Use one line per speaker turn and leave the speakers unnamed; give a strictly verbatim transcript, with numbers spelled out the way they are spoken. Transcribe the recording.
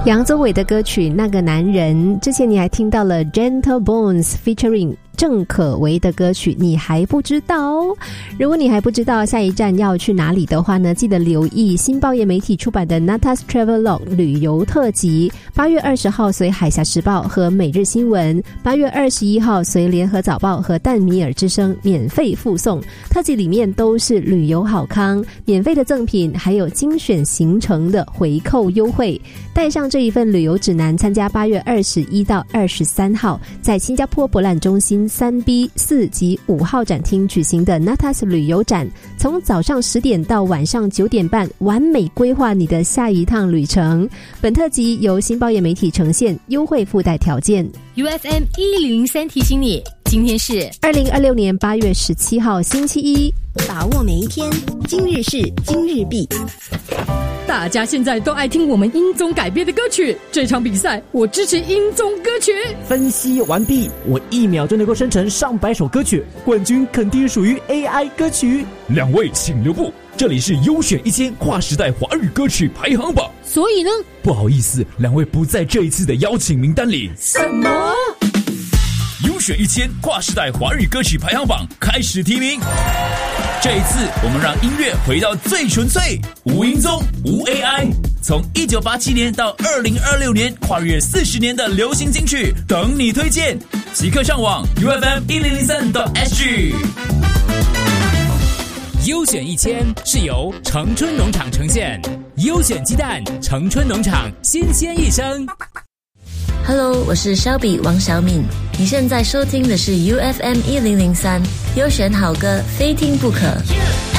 杨宗纬的歌曲《那个男人》，之前你还听到了 Gentle Bones featuring郑可为的歌曲，你还不知道哦。如果你还不知道下一站要去哪里的话呢，记得留意新报业媒体出版的 Natas Travelog 旅游特辑，八月二十号随海峡时报和每日新闻，八月二十一号随联合早报和淡米尔之声免费附送。特辑里面都是旅游好康，免费的赠品，还有精选行程的回扣优惠。带上这一份旅游指南，参加八月二十一到二十三号在新加坡博览中心三 B 四及五号展厅举行的 Natas 旅游展，从早上十点到晚上九点半，完美规划你的下一趟旅程。本特辑由新报业媒体呈现，优惠附带条件。
U F M 一零零三提醒你，今天是
二零二六年八月十七号星期一，
把握每一天，今日事今日毕。
大家现在都爱听我们音综改编的歌曲，这场比赛我支持音综歌曲。
分析完毕，我一秒就能够生成上百首歌曲，冠军肯定属于 A I 歌曲。
两位请留步，这里是优选一千跨时代华语歌曲排行榜。
所以呢，
不好意思，两位不在这一次的邀请名单里。
什么？
优选一千跨时代华语歌曲排行榜开始提名。这一次我们让音乐回到最纯粹，无音综无 A I， 从一九八七年到二零二六年，跨越四十年的流行金曲等你推荐，即刻上网 U F M 一零零三 S G。
优选一千是由城春农场呈现，优选鸡蛋，城春农场新鲜一生。
Hello， 我是肖比王小敏，你现在收听的是 U F M 一零零三，优选好歌非听不可。